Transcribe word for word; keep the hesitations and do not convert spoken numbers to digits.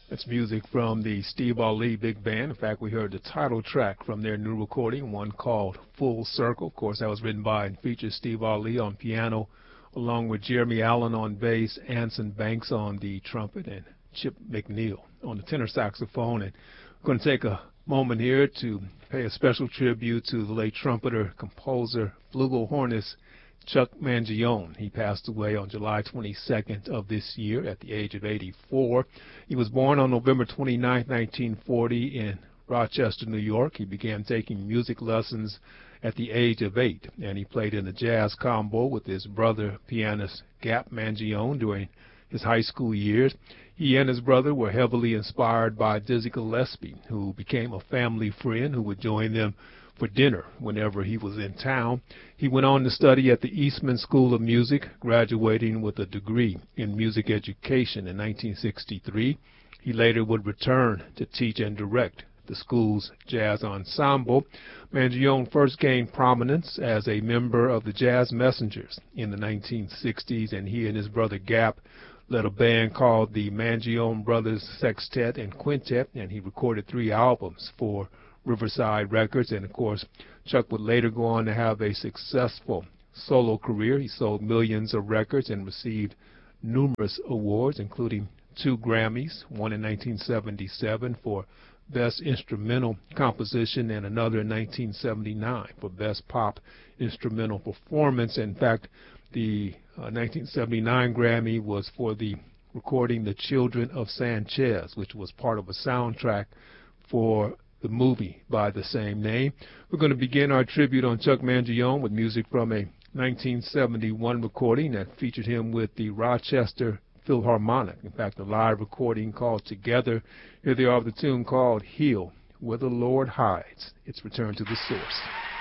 That's music from the Steve Ali Big Band. In fact, we heard the title track from their new recording, one called Full Circle. Of course, that was written by and features Steve Ali on piano, along with Jeremy Allen on bass, Anson Banks on the trumpet, and Chip McNeil on the tenor saxophone. And we're going to take a moment here to pay a special tribute to the late trumpeter, composer, flugelhornist Chuck Mangione. He passed away on July twenty-second of this year at the age of eighty-four. He was born on November twenty-ninth, nineteen forty in Rochester, New York. He began taking music lessons at the age of eight, and he played in the jazz combo with his brother, pianist Gap Mangione, during his high school years. He and his brother were heavily inspired by Dizzy Gillespie, who became a family friend who would join them for dinner whenever he was in town. He went on to study at the Eastman School of Music, graduating with a degree in music education in nineteen sixty-three. He later would return to teach and direct the school's jazz ensemble. Mangione first gained prominence as a member of the Jazz Messengers in the nineteen sixties, and he and his brother Gap led a band called the Mangione Brothers Sextet and Quintet, and he recorded three albums for Riverside Records. And of course, Chuck would later go on to have a successful solo career. He sold millions of records and received numerous awards, including two Grammys, one in nineteen seventy-seven for Best Instrumental Composition and another in nineteen seventy-nine for Best Pop Instrumental Performance. In fact, the uh, nineteen seventy-nine Grammy was for the recording The Children of Sanchez, which was part of a soundtrack for the movie by the same name. We're going to begin our tribute on Chuck Mangione with music from a nineteen seventy-one recording that featured him with the Rochester Philharmonic. In fact, a live recording called Together. Here they are with the tune called Heal Where the Lord Hides. It's Return to the Source.